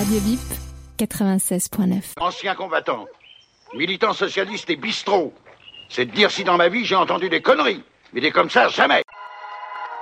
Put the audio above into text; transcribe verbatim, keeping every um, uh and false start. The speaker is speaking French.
Radio Vip, quatre-vingt-seize point neuf. Ancien combattant, militant socialiste et bistrot. C'est de dire si dans ma vie j'ai entendu des conneries. Mais des comme ça, jamais.